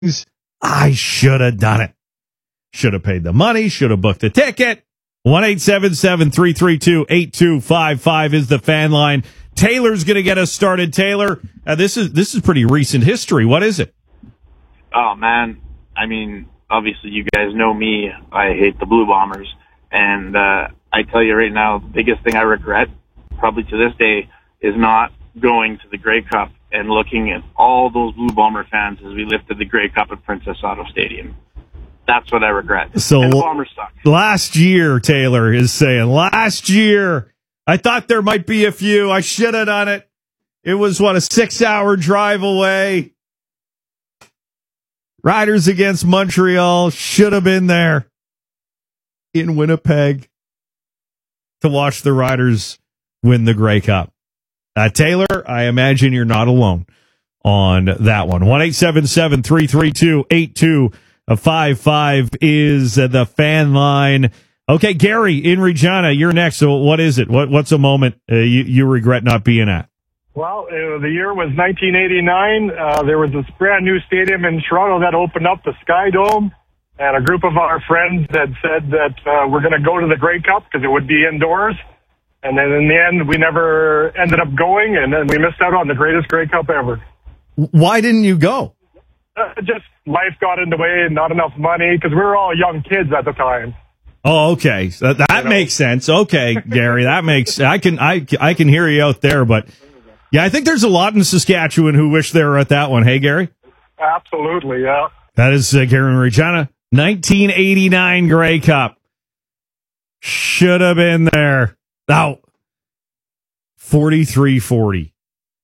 I should have done it. Should have paid the money, should have booked the ticket. 1-877-332-8255 is the fan line. Taylor's going to get us started. Taylor, this is pretty recent history. What is it? Oh, man. I mean, obviously you guys know me. I hate the Blue Bombers. And I tell you right now, the biggest thing I regret, probably to this day, is not going to the Grey Cup and looking at all those Blue Bomber fans as we lifted the Grey Cup at Princess Auto Stadium. That's what I regret. So and the Bombers suck. Last year, Taylor is saying, last year, I thought there might be a few. I should have done it. It was, a 6-hour drive away. Riders against Montreal. Should have been there in Winnipeg to watch the Riders win the Grey Cup. Taylor, I imagine you're not alone on that one. 1-877-332-8255 is the fan line. Okay, Gary in Regina, you're next. So what is it? What's a moment you regret not being at? Well, the year was 1989. There was this brand new stadium in Toronto that opened up, the Sky Dome, and a group of our friends had said that we're going to go to the Grey Cup because it would be indoors. And then in the end, we never ended up going, and then we missed out on the greatest Grey Cup ever. Why didn't you go? Just life got in the way and not enough money because we were all young kids at the time. Oh, okay. So that makes sense. Okay, Gary, that makes I can hear you out there, but yeah, I think there's a lot in Saskatchewan who wish they were at that one. Hey, Gary? Absolutely, yeah. That is Gary in Regina. 1989 Grey Cup. Should have been there. Now, 43-40.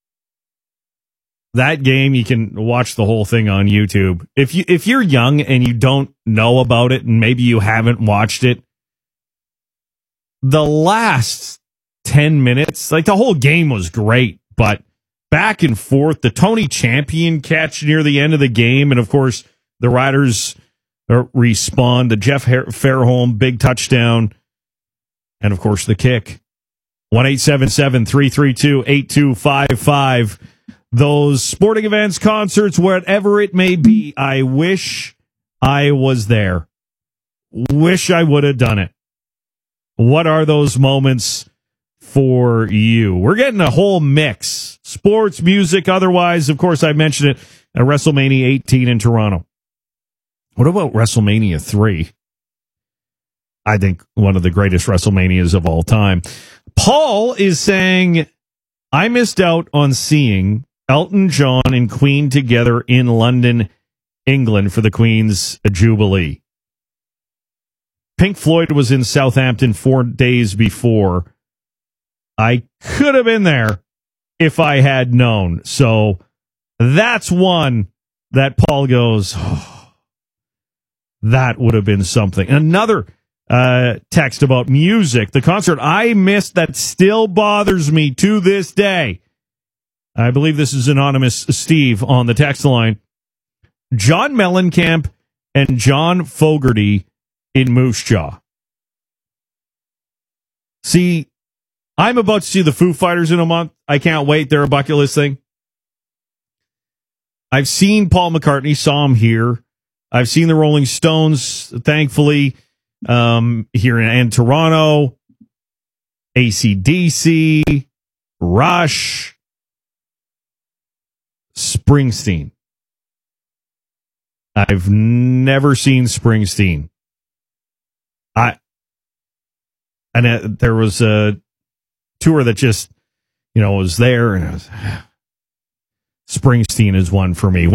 That game, you can watch the whole thing on YouTube. If you're young and you don't know about it, and maybe you haven't watched it, the last 10 minutes, like the whole game was great, but back and forth, the Tony Champion catch near the end of the game, and of course, the Riders respond, the Jeff Fairholm big touchdown, and of course, the kick. 1-877-332-8255. Those sporting events, concerts, whatever it may be, I wish I was there. Wish I would have done it. What are those moments for you? We're getting a whole mix. Sports, music, otherwise. Of course, I mentioned it at WrestleMania 18 in Toronto. What about WrestleMania 3? I think one of the greatest WrestleManias of all time. Paul is saying, I missed out on seeing Elton John and Queen together in London, England for the Queen's Jubilee. Pink Floyd was in Southampton 4 days before. I could have been there if I had known. So that's one that Paul goes, oh, that would have been something. Another text about music. The concert I missed that still bothers me to this day. I believe this is anonymous Steve on the text line. John Mellencamp and John Fogerty in Moose Jaw. See, I'm about to see the Foo Fighters in a month. I can't wait. They're a bucket list thing. I've seen Paul McCartney, saw him here. I've seen the Rolling Stones, thankfully, here in Toronto. AC/DC, Rush, Springsteen. I've never seen Springsteen. There was a tour that just, was there, and I was, Springsteen is one for me.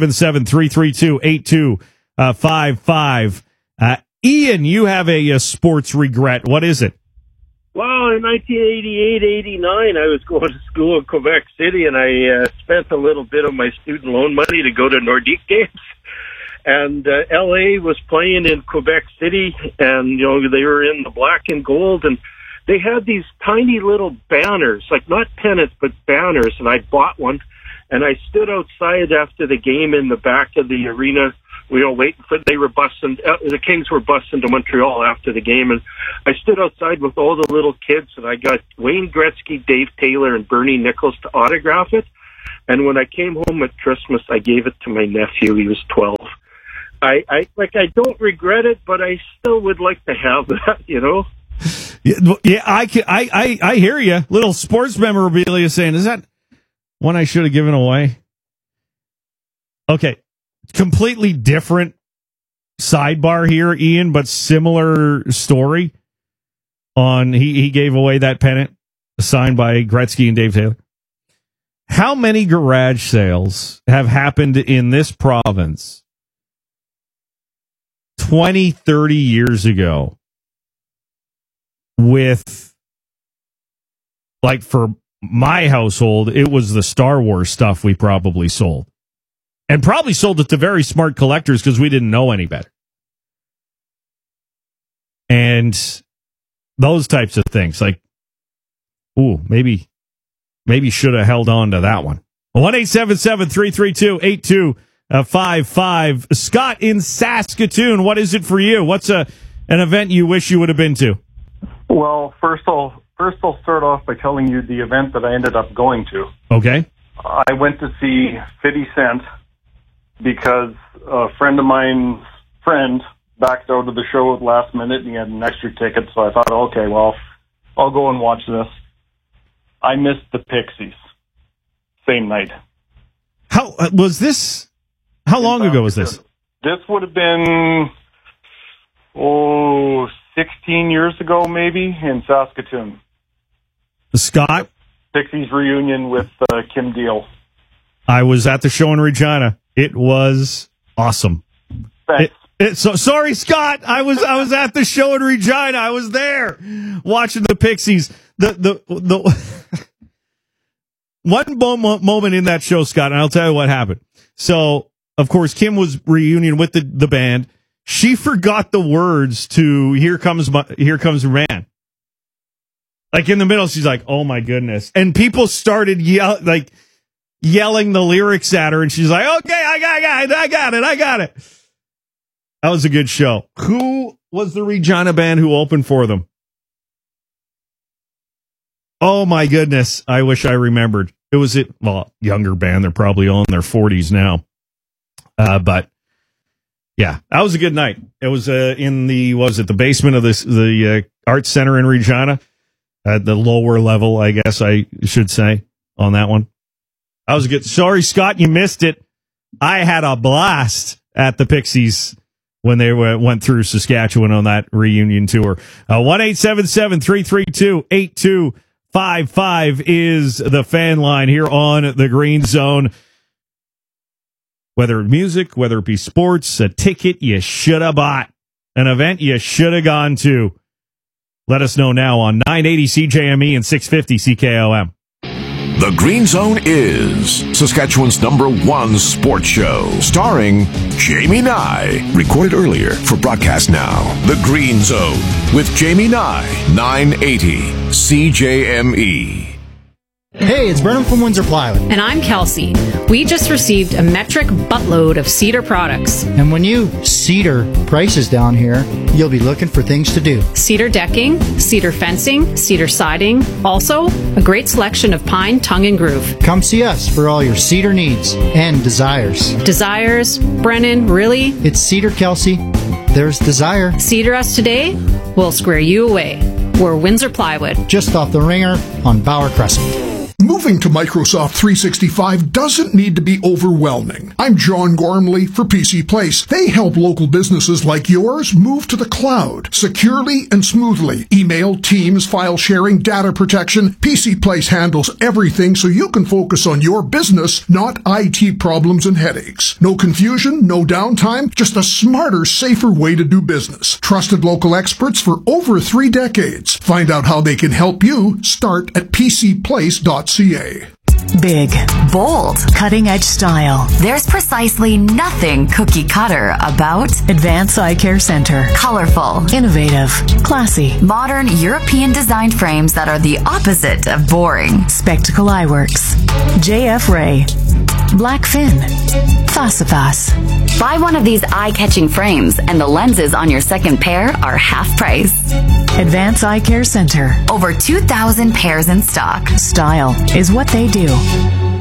1-877-332-8255. Ian, you have a sports regret. What is it? Well, in 1988-89, I was going to school in Quebec City, and I spent a little bit of my student loan money to go to Nordique games. And L.A. was playing in Quebec City, and, they were in the black and gold, and they had these tiny little banners, like not pennants, but banners, and I bought one, and I stood outside after the game in the back of the arena, waiting for, they were busing, the Kings were busing to Montreal after the game, and I stood outside with all the little kids, and I got Wayne Gretzky, Dave Taylor, and Bernie Nichols to autograph it. And when I came home at Christmas, I gave it to my nephew. He was 12. I don't regret it, but I still would like to have that, you know? Yeah, I hear you. Little sports memorabilia saying, is that one I should have given away? Okay. Completely different sidebar here, Ian, but similar story. He gave away that pennant signed by Gretzky and Dave Taylor. How many garage sales have happened in this province 20, 30 years ago with, like, for my household, it was the Star Wars stuff we probably sold. And probably sold it to very smart collectors because we didn't know any better. And those types of things, like, ooh, maybe should have held on to that one. 1-877-332-8255. Scott in Saskatoon, what is it for you? What's an event you wish you would have been to? Well, first I'll start off by telling you the event that I ended up going to. Okay. I went to see 50 Cent because a friend of mine's friend backed out of the show at last minute and he had an extra ticket, so I thought, okay, well, I'll go and watch this. I missed the Pixies. Same night. How was this? How long ago was this? This would have been, 16 years ago, maybe, in Saskatoon. Scott? Pixies reunion with Kim Deal. I was at the show in Regina. It was awesome. Thanks. So sorry, Scott. I was at the show in Regina. I was there watching the Pixies. The one moment in that show, Scott, and I'll tell you what happened. So, of course, Kim was reunion with the band. She forgot the words to "Here Comes Man." Like in the middle, she's like, "Oh my goodness!" And people started yelling the lyrics at her, and she's like, "Okay, I got it." That was a good show. Who was the Regina band who opened for them? Oh my goodness. I wish I remembered. It was younger band. They're probably all in their 40s now. But yeah, that was a good night. It was in the basement of the Arts Center in Regina, at the lower level, I guess I should say, on that one. That was good. Sorry, Scott, you missed it. I had a blast at the Pixies when they went through Saskatchewan on that reunion tour. 1-877-332-8255 is the fan line here on the Green Zone. Whether music, whether it be sports, a ticket you should have bought, an event you should have gone to. Let us know now on 980 CJME and 650 CKOM. The Green Zone is Saskatchewan's #1 sports show, starring Jamie Nye. Recorded earlier for broadcast now. The Green Zone with Jamie Nye, 980 CJME. Hey, it's Brennan from Windsor Plywood. And I'm Kelsey. We just received a metric buttload of cedar products. And when you cedar prices down here, you'll be looking for things to do. Cedar decking, cedar fencing, cedar siding. Also, a great selection of pine, tongue, and groove. Come see us for all your cedar needs and desires. Desires? Brennan, really? It's Cedar, Kelsey. There's desire. Cedar us today, we'll square you away. We're Windsor Plywood. Just off the Ringer on Bauer Crescent. Moving to Microsoft 365 doesn't need to be overwhelming. I'm John Gormley for PC Place. They help local businesses like yours move to the cloud securely and smoothly. Email, Teams, file sharing, data protection. PC Place handles everything so you can focus on your business, not IT problems and headaches. No confusion, no downtime, just a smarter, safer way to do business. Trusted local experts for over 3 decades. Find out how they can help you. Start at pcplace.ca. Big, bold, cutting-edge style. There's precisely nothing cookie-cutter about Advance Eye Care Center. Colorful, innovative, classy, modern European-designed frames that are the opposite of boring. Spectacle Eyeworks, JF Ray, Blackfin, Facipas. Buy one of these eye-catching frames and the lenses on your second pair are half price. Advance Eye Care Center. Over 2,000 pairs in stock. Style is what they do.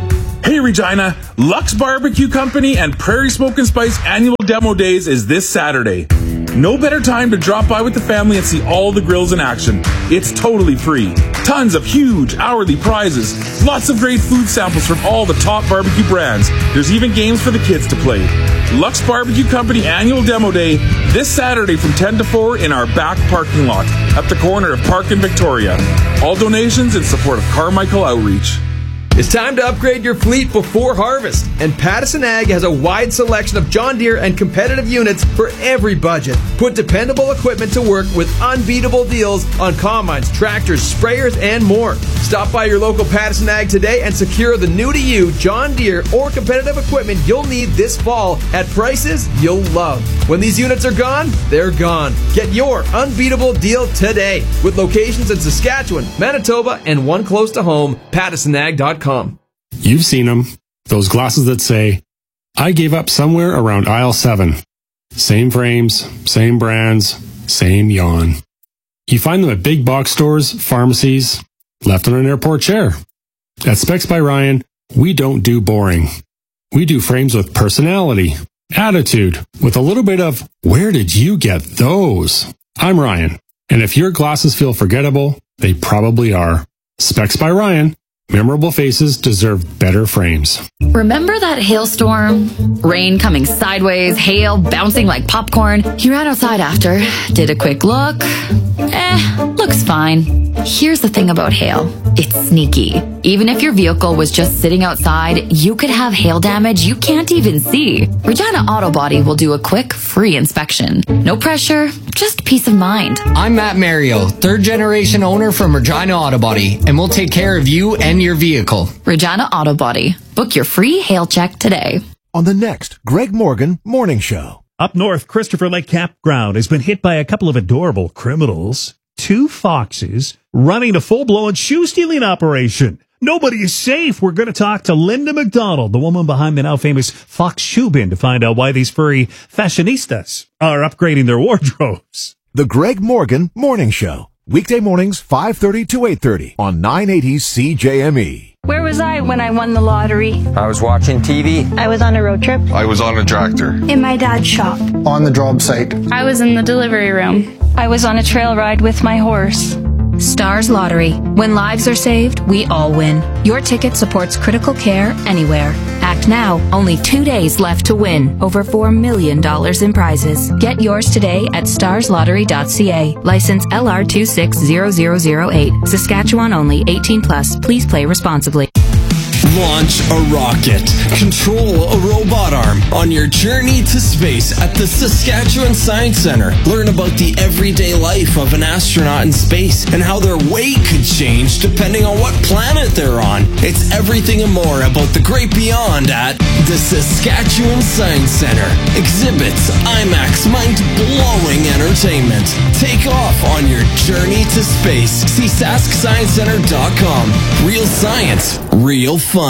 Hey Regina, Lux Barbecue Company and Prairie Smoke and Spice Annual Demo Days is this Saturday. No better time to drop by with the family and see all the grills in action. It's totally free. Tons of huge hourly prizes. Lots of great food samples from all the top barbecue brands. There's even games for the kids to play. Lux Barbecue Company Annual Demo Day this Saturday from 10 to 4 in our back parking lot at the corner of Park and Victoria. All donations in support of Carmichael Outreach. It's time to upgrade your fleet before harvest, and Pattison Ag has a wide selection of John Deere and competitive units for every budget. Put dependable equipment to work with unbeatable deals on combines, tractors, sprayers, and more. Stop by your local Pattison Ag today and secure the new-to-you John Deere or competitive equipment you'll need this fall at prices you'll love. When these units are gone, they're gone. Get your unbeatable deal today with locations in Saskatchewan, Manitoba, and one close to home, PattisonAg.com. You've seen them. Those glasses that say, I gave up somewhere around aisle 7. Same frames, same brands, same yawn. You find them at big box stores, pharmacies, left on an airport chair. At Specs by Ryan, we don't do boring. We do frames with personality, attitude, with a little bit of, where did you get those? I'm Ryan, and if your glasses feel forgettable, they probably are. Specs by Ryan. Memorable faces deserve better frames. Remember that hailstorm? Rain coming sideways, hail bouncing like popcorn. He ran outside after, did a quick look. Looks fine. Here's the thing about hail. It's sneaky. Even if your vehicle was just sitting outside, you could have hail damage you can't even see. Regina Auto Body will do a quick, free inspection. No pressure, just peace of mind. I'm Matt Mario, third-generation owner from Regina Auto Body, and we'll take care of you and your vehicle. Regina Auto Body. Book your free hail check today. On the next Greg Morgan Morning Show. Up north, Christopher Lake Campground has been hit by a couple of adorable criminals. 2 foxes running a full-blown shoe-stealing operation. Nobody is safe. We're going to talk to Linda McDonald, the woman behind the now famous Fox Shoe Bin, to find out why these furry fashionistas are upgrading their wardrobes. The Greg Morgan Morning Show. Weekday mornings, 5:30 to 8:30 on 980 CJME. Where was I when I won the lottery? I was watching TV. I was on a road trip. I was on a tractor. In my dad's shop. On the job site. I was in the delivery room. I was on a trail ride with my horse. Stars Lottery. When lives are saved, we all win. Your ticket supports critical care anywhere. Act now. Only 2 days left to win. Over $4 million in prizes. Get yours today at starslottery.ca. License LR260008. Saskatchewan only. 18+. Please play responsibly. Launch a rocket. Control a robot arm on your journey to space at the Saskatchewan Science Centre. Learn about the everyday life of an astronaut in space and how their weight could change depending on what planet they're on. It's everything and more about the great beyond at the Saskatchewan Science Centre. Exhibits, IMAX, mind-blowing entertainment. Take off on your journey to space. See SaskScienceCenter.com. Real science, real fun.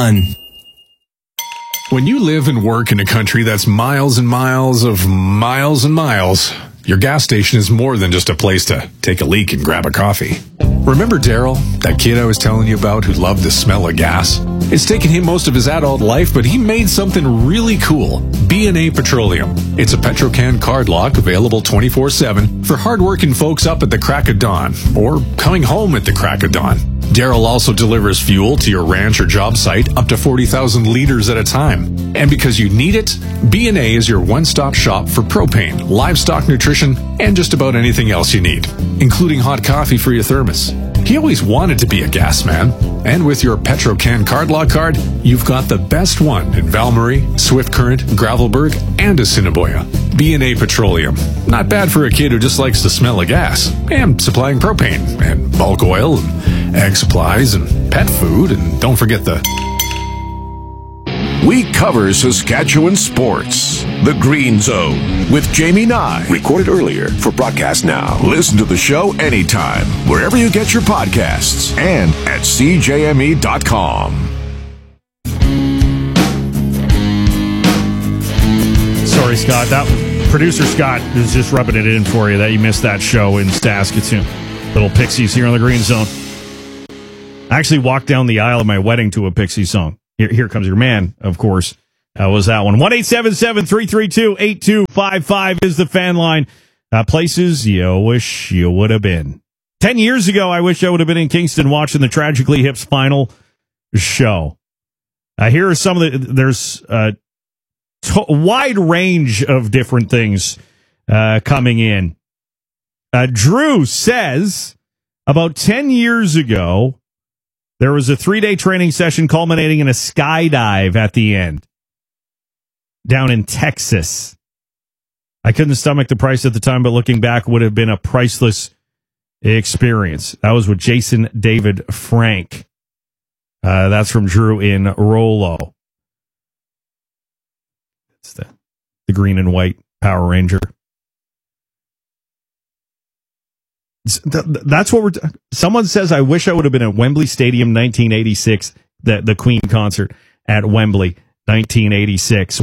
When you live and work in a country that's miles and miles of miles and miles, your gas station is more than just a place to take a leak and grab a coffee. Remember Daryl, that kid I was telling you about who loved the smell of gas? It's taken him most of his adult life, but he made something really cool. B&A Petroleum. It's a Petro-Can card lock available 24/7 for hardworking folks up at the crack of dawn or coming home at the crack of dawn. Daryl also delivers fuel to your ranch or job site up to 40,000 liters at a time. And because you need it, B&A is your one-stop shop for propane, livestock nutrition, and just about anything else you need, including hot coffee for your thermos. He always wanted to be a gas man. And with your Petro-Can card lock card, you've got the best one in Valmarie, Swift Current, Gravelburg, and Assiniboia. B&A Petroleum. Not bad for a kid who just likes the smell of gas. And supplying propane, and bulk oil, and ag supplies, and pet food, and don't forget the... We cover Saskatchewan sports. The Green Zone with Jamie Nye. Recorded earlier for broadcast now. Listen to the show anytime, wherever you get your podcasts, and at CJME.com. Sorry, Scott. That producer Scott is just rubbing it in for you that you missed that show in Saskatoon. Little Pixies here on the Green Zone. I actually walked down the aisle of my wedding to a Pixie song. Here Comes Your Man, of course, was that one. 1-877-332-8255 is the fan line. Places you wish you would have been. 10 years ago, I wish I would have been in Kingston watching the Tragically Hip's final show. Here are some of the... There's a wide range of different things coming in. Drew says, about 10 years ago, there was a 3-day training session culminating in a skydive at the end down in Texas. I couldn't stomach the price at the time, but looking back would have been a priceless experience. That was with Jason David Frank. That's from Drew in Rollo. It's the green and white Power Ranger. That's what someone says, I wish I would have been at Wembley Stadium 1986, the Queen concert at Wembley 1986.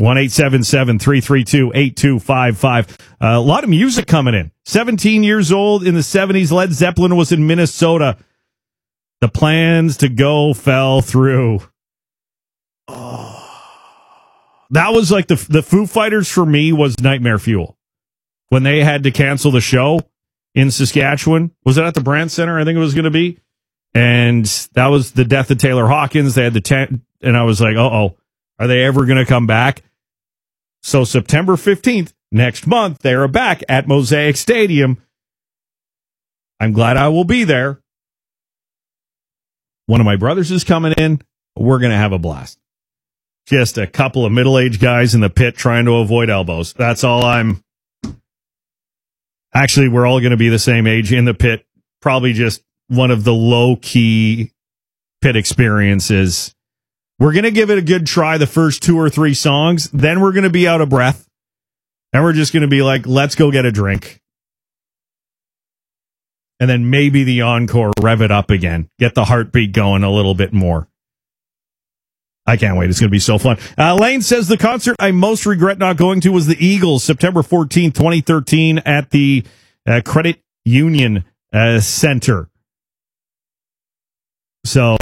1-877-332-8255. A lot of music coming in. 17 years old in the 70s, Led Zeppelin was in Minnesota. The plans to go fell through. Oh. That was like the Foo Fighters for me was nightmare fuel. When they had to cancel the show in Saskatchewan. Was it at the Brandt Center? I think it was going to be. And that was the death of Taylor Hawkins. They had the tent, and I was like, uh-oh, are they ever going to come back? So September 15th, next month, they are back at Mosaic Stadium. I'm glad I will be there. One of my brothers is coming in. We're going to have a blast. Just a couple of middle-aged guys in the pit trying to avoid elbows. That's all I'm... Actually, we're all going to be the same age in the pit. Probably just one of the low-key pit experiences. We're going to give it a good try the first 2 or 3 songs. Then we're going to be out of breath. And we're just going to be like, let's go get a drink. And then maybe the encore, rev it up again. Get the heartbeat going a little bit more. I can't wait. It's going to be so fun. Lane says the concert I most regret not going to was the Eagles, September 14th, 2013 at the Credit Union Center. So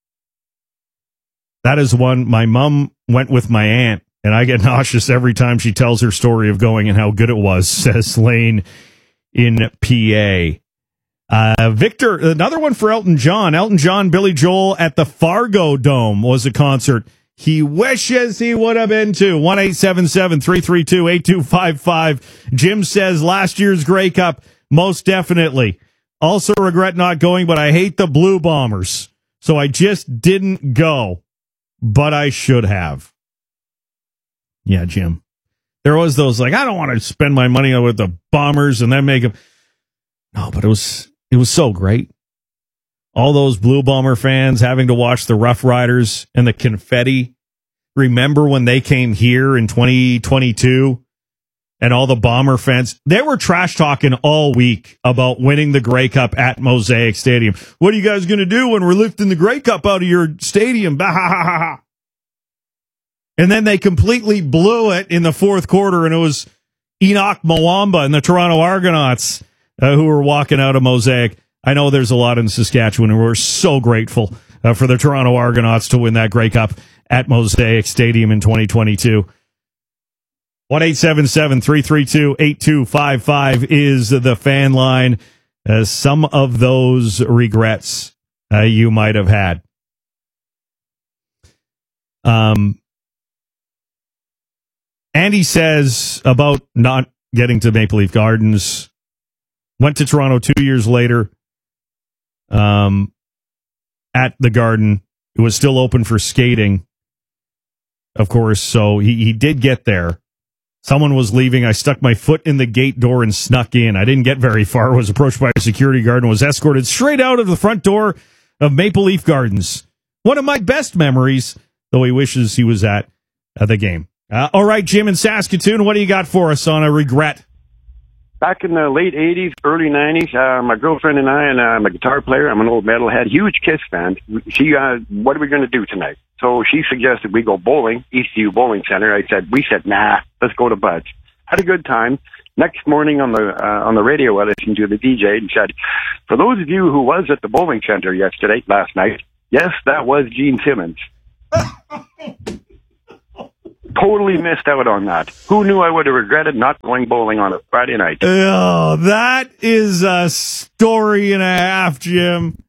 that is one. My mom went with my aunt, and I get nauseous every time she tells her story of going and how good it was, says Lane in PA. Victor, another one for Elton John. Elton John, Billy Joel at the Fargo Dome was a concert he wishes he would have been to. 1-877-332-8255. Jim says last year's Grey Cup, most definitely. Also regret not going, but I hate the Blue Bombers. So I just didn't go, but I should have. Yeah, Jim. There was those like, I don't want to spend my money with the Bombers and then make them. No, but it was so great. All those Blue Bomber fans having to watch the Rough Riders and the confetti. Remember when they came here in 2022 and all the Bomber fans, they were trash talking all week about winning the Grey Cup at Mosaic Stadium. What are you guys going to do when we're lifting the Grey Cup out of your stadium? Bah, ha, ha, ha. And then they completely blew it in the fourth quarter, and it was Enoch Mwamba and the Toronto Argonauts who were walking out of Mosaic. I know there's a lot in Saskatchewan, and we're so grateful for the Toronto Argonauts to win that Grey Cup at Mosaic Stadium in 2022. 1-877-332-8255 is the fan line. Some of those regrets you might have had. Andy says about not getting to Maple Leaf Gardens. Went to Toronto 2 years later at the Garden. It was still open for skating, of course, so he did get there. Someone was leaving. I stuck my foot in the gate door and snuck in. I didn't get very far. I was approached by a security guard and was escorted straight out of the front door of Maple Leaf Gardens. One of my best memories, though he wishes he was at the game. All right, Jim in Saskatoon, what do you got for us on a regret? Back in the late 80s, early 90s, my girlfriend and I, and I'm a guitar player, I'm an old metalhead, huge Kiss fan. She, what are we going to do tonight? So she suggested we go bowling, Eastview Bowling Center. We said, nah, let's go to Bud's. Had a good time. Next morning on the radio, I listened to the DJ and said, for those of you who was at the bowling center last night, yes, that was Gene Simmons. Totally missed out on that. Who knew I would have regretted not going bowling on a Friday night? Oh, that is a story and a half, Jim.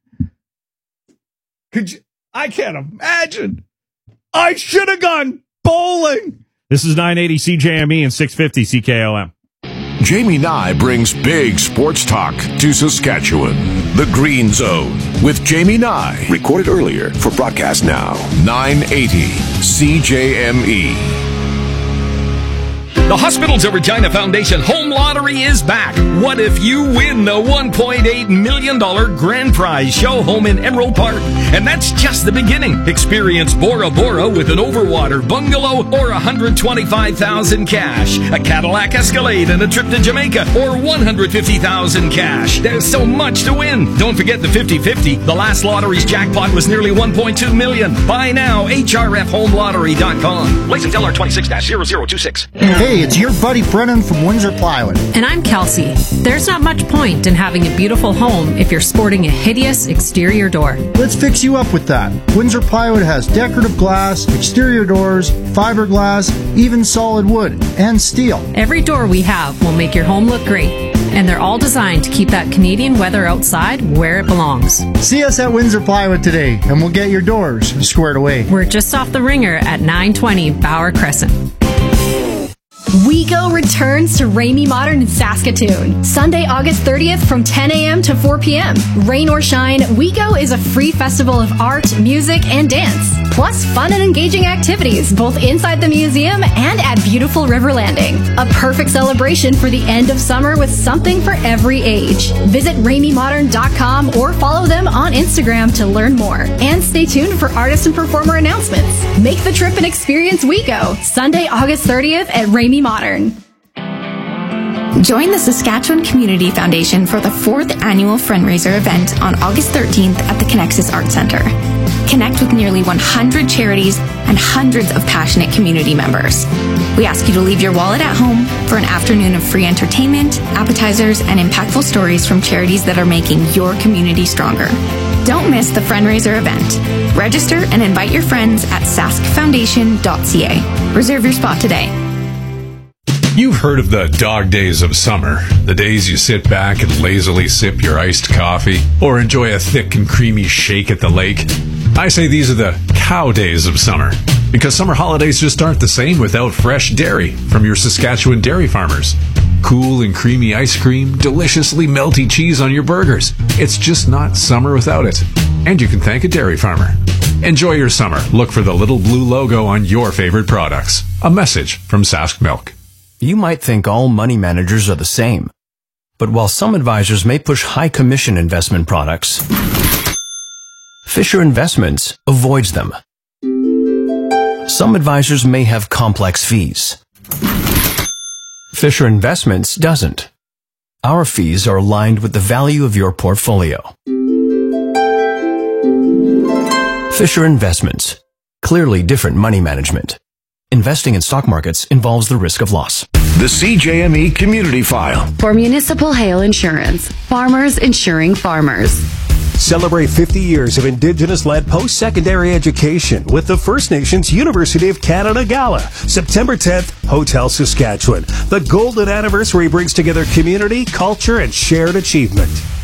I can't imagine. I should have gone bowling. This is 980 CJME and 650 CKOM. Jamie Nye brings big sports talk to Saskatchewan. The Green Zone with Jamie Nye. Recorded earlier for broadcast now. 980 CJME. The Hospitals of Regina Foundation Home Lottery is back. What if you win the $1.8 million grand prize show home in Emerald Park? And that's just the beginning. Experience Bora Bora with an overwater bungalow or $125,000 cash, a Cadillac Escalade and a trip to Jamaica or $150,000 cash. There's so much to win. Don't forget the 50-50. The last lottery's jackpot was nearly $1.2 million. Buy now, hrfhomelottery.com. License LR 26-0026. Hey, it's your buddy Brennan from Windsor Plywood. And I'm Kelsey. There's not much point in having a beautiful home if you're sporting a hideous exterior door. Let's fix you up with that. Windsor Plywood has decorative glass, exterior doors, fiberglass, even solid wood, and steel. Every door we have will make your home look great. And they're all designed to keep that Canadian weather outside where it belongs. See us at Windsor Plywood today, and we'll get your doors squared away. We're just off the ringer at 920 Bauer Crescent. WeGo returns to Ramey Modern in Saskatoon. Sunday, August 30th from 10 a.m. to 4 p.m. Rain or shine, WeGo is a free festival of art, music, and dance. Plus fun and engaging activities both inside the museum and at beautiful River Landing. A perfect celebration for the end of summer with something for every age. Visit RameyModern.com or follow them on Instagram to learn more. And stay tuned for artist and performer announcements. Make the trip and experience WeGo. Sunday, August 30th at Ramey Modern. Join the Saskatchewan Community Foundation for the 4th annual fundraiser event on August 13th at the Connexus Arts Centre. Connect with nearly 100 charities and hundreds of passionate community members. We ask you to leave your wallet at home for an afternoon of free entertainment, appetizers, and impactful stories from charities that are making your community stronger. Don't miss the fundraiser event. Register and invite your friends at saskfoundation.ca. Reserve your spot today. You've heard of the dog days of summer, the days you sit back and lazily sip your iced coffee or enjoy a thick and creamy shake at the lake. I say these are the cow days of summer, because summer holidays just aren't the same without fresh dairy from your Saskatchewan dairy farmers. Cool and creamy ice cream, deliciously melty cheese on your burgers. It's just not summer without it. And you can thank a dairy farmer. Enjoy your summer. Look for the little blue logo on your favorite products. A message from Sask Milk. You might think all money managers are the same. But while some advisors may push high commission investment products, Fisher Investments avoids them. Some advisors may have complex fees. Fisher Investments doesn't. Our fees are aligned with the value of your portfolio. Fisher Investments. Clearly different money management. Investing in stock markets involves the risk of loss. The CJME Community File. For Municipal Hail Insurance, farmers insuring farmers. Celebrate 50 years of Indigenous-led post-secondary education with the First Nations University of Canada Gala, September 10th, Hotel Saskatchewan. The golden anniversary brings together community, culture, and shared achievement.